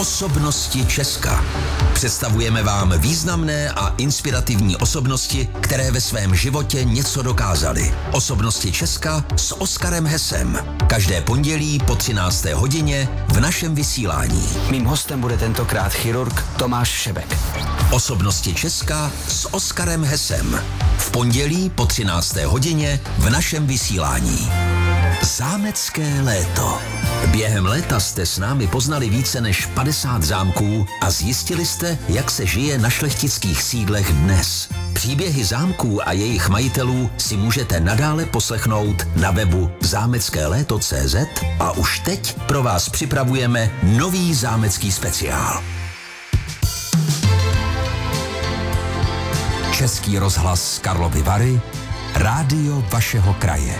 Osobnosti Česka. Představujeme vám významné a inspirativní osobnosti, které ve svém životě něco dokázaly. Osobnosti Česka s Oskarem Hesem. Každé pondělí po 13. hodině v našem vysílání. Mým hostem bude tentokrát chirurg Tomáš Šebek. Osobnosti Česka s Oskarem Hesem. V pondělí po 13. hodině v našem vysílání. Zámecké léto. Během léta jste s námi poznali více než 50 zámků a zjistili jste, jak se žije na šlechtických sídlech dnes. Příběhy zámků a jejich majitelů si můžete nadále poslechnout na webu zámeckéléto.cz a už teď pro vás připravujeme nový zámecký speciál. Český rozhlas Karlovy Vary, rádio vašeho kraje.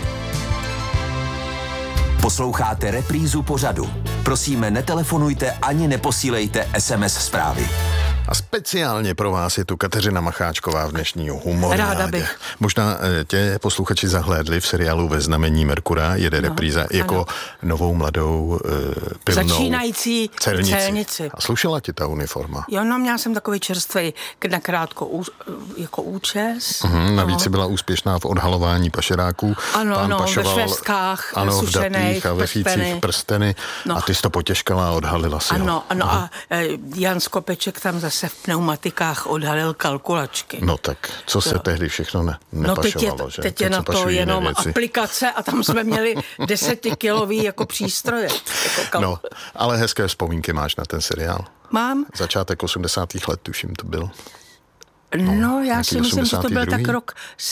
Posloucháte reprízu pořadu. Prosíme, netelefonujte ani neposílejte SMS zprávy. A speciálně pro vás je tu Kateřina Macháčková v dnešní Humornádě. Ráda bych. Možná tě posluchači zahlédli v seriálu Ve znamení Merkura, jede repríza jako novou mladou pilnou začínající celnici. A slušela ti ta uniforma? Jo, no, měla jsem takový čerstvej nakrátko jako účes. Navíc si byla úspěšná v odhalování pašeráků. Ano, ve švestkách, v datých a ve fících prsteny. No. A ty jsi to potěžkala a odhalila si ho. Ano, a Jan Skopeček tam zase v pneumatikách odhalil kalkulačky. No tak, co se tehdy všechno nepašovalo, no teď je na to jenom aplikace a tam jsme měli 10kilový jako přístroje. No, ale hezké vzpomínky máš na ten seriál. Mám. Začátek 80. let, tuším, to byl. No, já si myslím, že to byl tak rok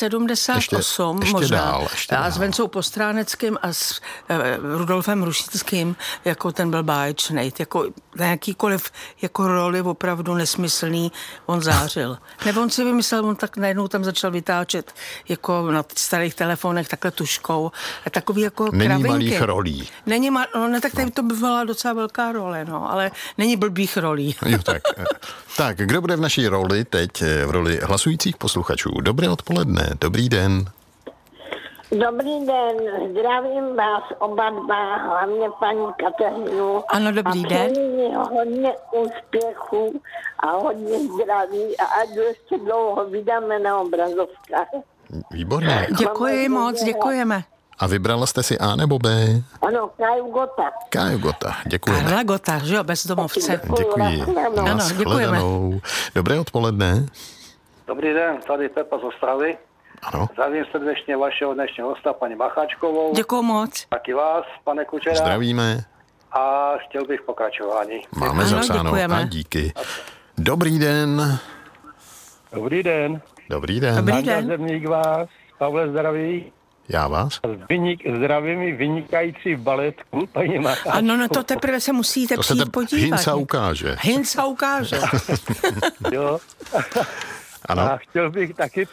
78 ještě možná. Dál. A s Vencou Postráneckým a s Rudolfem Rušickým, jako ten byl báječnej, jako na jakýkoliv jako roli opravdu nesmyslný, on zářil. Nebo on si vymyslel, on tak najednou tam začal vytáčet jako na starých telefonech takhle tuškou a takový jako není kravinky. Malých rolí. Tak tady to by byla docela velká role, no, ale není blbých rolí. Jo, tak, kdo bude v naší roli teď? V roli hlasujících posluchačů. Dobré odpoledne, dobrý den. Dobrý den, zdravím vás oba dva, hlavně paní Kateřinu. Ano, dobrý den. A přeji hodně úspěchů a hodně zdraví a ať ještě dlouho vydáme na obrazovkách. Výborně. Děkuji moc, děkujeme. A vybrala jste si A nebo B? Ano, Káju Gota. Káju Gota, děkujeme. Karla Gota, že jo, bezdomovce. Děkuji. Ano, děkujeme. Dobré odpoledne. Dobrý den, tady Pepa z Ostravy. Ano. Zdravím srdečně vašeho dnešního hosta, paní Macháčkovou. Děkuji moc. Taky vás, pane Kučera. Zdravíme. A chtěl bych pokračování. Máme zapsáno a díky. Dobrý den. Dobrý den. Dobrý den. Dobrý den. Zemník vás, Pavle zdraví. Já vás. Zdravím vynikající baletku, paní Macháčkovou. Ano, no to teprve se musíte přijít podívat. Hinca ukáže. Hinca ukáže. Jo. Ano. A chtěl bych taky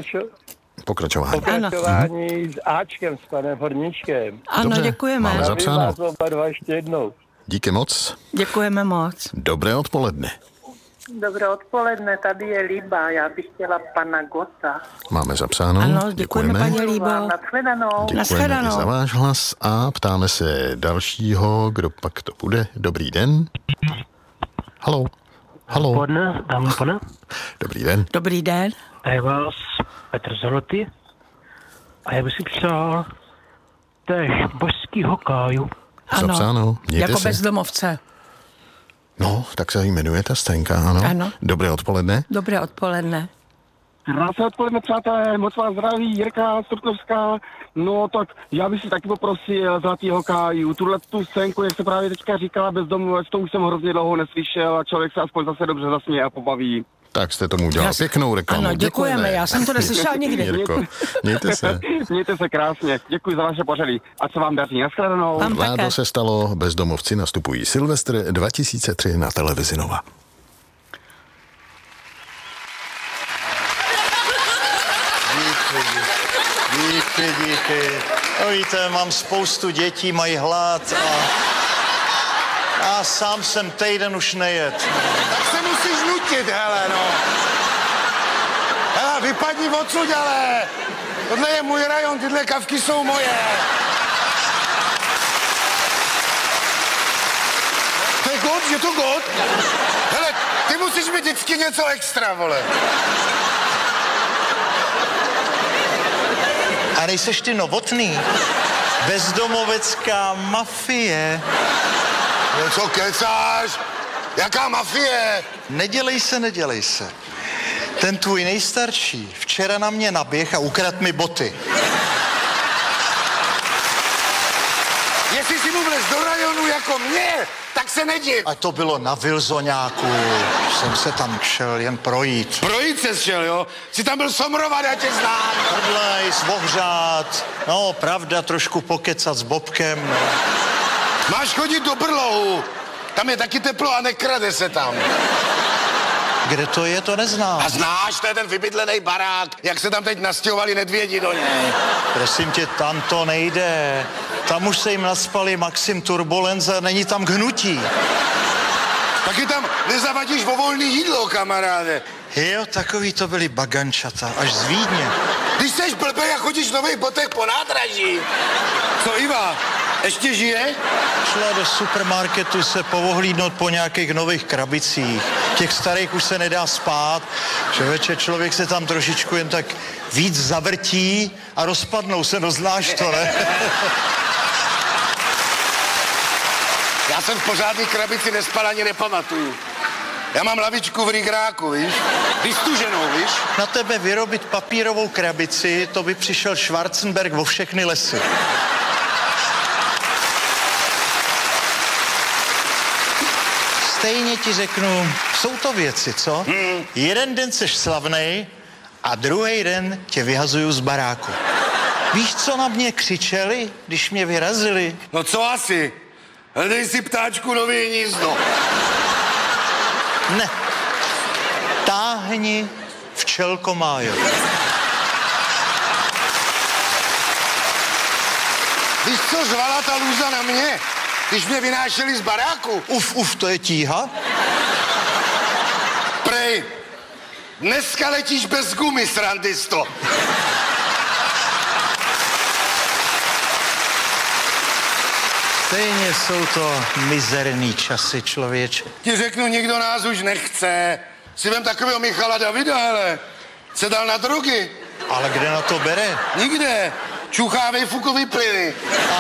pokračování s Ačkem, s panem Horníčkem. Ano, dobře, děkujeme. Máme zapsáno. Vás oba dva ještě jednou. Díky moc. Děkujeme moc. Dobré odpoledne. Dobré odpoledne, tady je Líba, já bych chtěla pana Gota. Máme zapsáno. Ano, děkujeme paní Líbo. Nashledanou. Děkujeme i za váš hlas a ptáme se dalšího, kdo pak to bude. Dobrý den. Haló. Dámy pane. Dobrý den. Dobrý den. A je vás Petr Zoloty. A já bych si přál též božskýho Káju. Ano, zapsáno. Mějte jako se. Bezdomovce. No, tak se jmenuje ta scénka, ano. Dobré odpoledne. Dobré odpoledne. Krásné odpoledne, přátelé, moc vás zdraví, Jirka Strutnovská. No tak já bych si taky poprosil Zlatýho Káju. Tu scénku, jak se právě teďka říkala, bezdomovec, to už jsem hrozně dlouho neslyšel a člověk se aspoň zase dobře zasměje a pobaví. Tak jste tomu udělal pěknou reklamu. Ano, děkujeme, já jsem to neslyšel nikdy. Jirko, mějte se. Mějte se krásně, děkuji za vaše pořady. Ať se vám daří, nashledanou. Vládo se stalo, bezdomovci nastupují. Silvestr 2003 na televizi Nova. Díky. No víte, mám spoustu dětí, mají hlad a sám jsem týden už nejet. Tak se musíš nutit, hele, no. Hele, vypadni odsud, ale. Tohle je můj rajon, tyhle kavky jsou moje. To je Je to god? Hele, ty musíš mít vždycky něco extra, vole. A nejseš ty Novotný? Bezdomovecká mafie. No co kecáš? Jaká mafie? Nedělej se. Ten tvůj nejstarší včera na mě naběh a ukradl mi boty. Jestli si mu vlez do rajonu jako mě, tak se nediv. A to bylo na Vilzoňáku. Jsem se tam šel jen projít. Projít se šel, jo? Jsi tam byl somrovat, já tě znám. Hrdlej, zvohřát. No, pravda, trošku pokecat s Bobkem. No. Máš chodit do Brlohu. Tam je taky teplo a nekrade se tam. Kde to je, to neznám. A znáš, to je ten vybydlený barák, jak se tam teď nastěhovali nedvědi do něj. Prosím tě, tam to nejde. Tam už se jim naspali Maxim Turbulence a není tam k hnutí. Taky tam nezavadíš o volný jídlo, kamaráde. Jo, takový to byli bagančata, až z Vídně. Když seš blbej a chodíš v nových botech po nádraží. Co Iva, ještě žije? Šla do supermarketu se povohlídnout po nějakých nových krabicích. Těch starých už se nedá spát. Člověče, člověk se tam trošičku jen tak víc zavrtí a rozpadnou se, no znáš to, ne? Já jsem v pořádný krabici nespal ani nepamatuju. Já mám lavičku v rigráku, víš? Vystuženou, víš? Na tebe vyrobit papírovou krabici, to by přišel Schwarzenberg vo všechny lesy. Stejně ti řeknu, jsou to věci, co? Jeden den seš slavnej a druhý den tě vyhazuju z baráku. Víš, co na mě křičeli, když mě vyrazili? No co asi? Hledej si ptáčku nový hnízdo. Ne. Táhni, včelko májo. Víš, co řvala ta lůza na mě, když mě vynášeli z baráku? Uf, to je tíha? Prej, dneska letíš bez gumy, srandisto. Stejně jsou to mizerný časy, člověče. Ti řeknu, nikdo nás už nechce. Si vem takového Michala Davida, hele. Se dal na drogy. Ale kde na to bere? Nikde. Čuchá vejfukový plyny.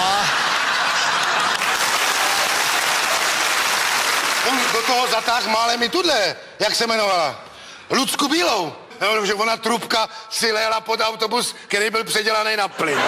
On do toho zatáh málem i tudle, jak se jmenovala. Lucku Bílou. No, že ona trubka si léla pod autobus, který byl předělaný na plyn.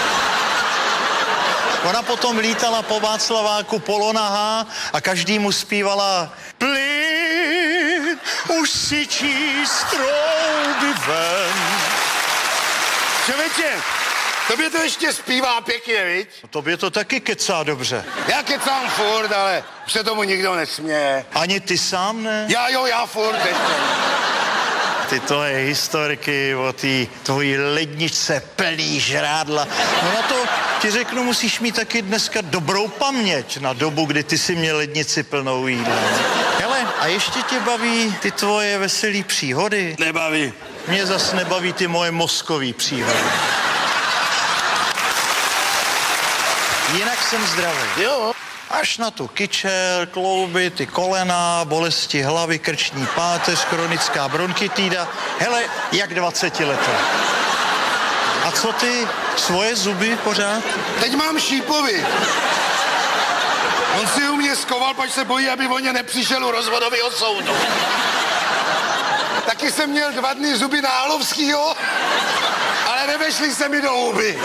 Ona potom lítala po Václaváku polonahá a každý mu zpívala plyn, už si číst trouby ven. Člověče, tobě to ještě zpívá pěkně, viď? Tobě to taky kecá dobře. Já kecám furt, ale se tomu nikdo nesměje. Ani ty sám ne? Já furt ještě. Ty tvoje historky o té tvojí ledničce plný žrádla. No na to ti řeknu, musíš mít taky dneska dobrou paměť na dobu, kdy ty si měl lednici plnou jídla. Hele, a ještě tě baví ty tvoje veselý příhody? Nebaví. Mě zas nebaví ty moje mozkový příhody. Jinak jsem zdravý. Jo. Až na tu kyčel, klouby, ty kolena, bolesti hlavy, krční páteř, chronická bronchitída. Hele, jak 20 letá. A co ty? Svoje zuby pořád? Teď mám šípovi. On si u mě skoval, pač se bojí, aby o ně nepřišel u rozvodového soudu. Taky jsem měl 2 dny zuby na Halovskýho, ale nevešly se mi do huby.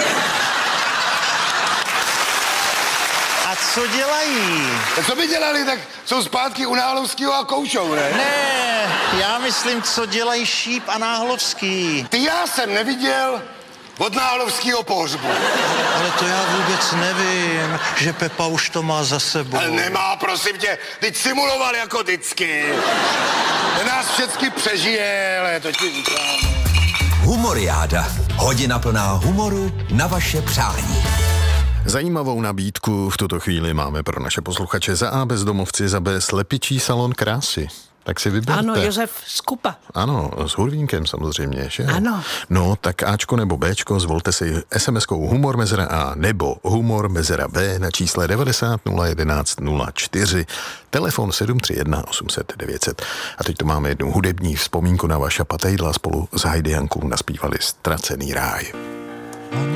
A co dělají? Co by dělali, tak jsou zpátky u Náhlovskýho a koušou, ne? Ne, já myslím, co dělají Šíp a Náhlovský. Ty já jsem neviděl od Náhlovskýho pohřbu. Ale to já vůbec nevím, že Pepa už to má za sebou. Ale nemá, prosím tě, teď simuloval jako vždycky. Ten nás vždycky přežije, ale to ti říkám. Humoriáda. Hodina plná humoru na vaše přání. Zajímavou nabídku v tuto chvíli máme pro naše posluchače. Za A bezdomovci, za B slepičí salon krásy. Tak si vyberte. Ano, Josef Skupa. Ano, s Hurvínkem samozřejmě, že? Ano. No, tak Ačko nebo Bčko, zvolte si SMS-kou Humor mezera A nebo Humor mezera B na čísle 90 011 04, telefon 731 800 900. A teď tu máme jednu hudební vzpomínku na Vaša Patejdla, spolu s Heidi Jankou naspívali Ztracený ráj.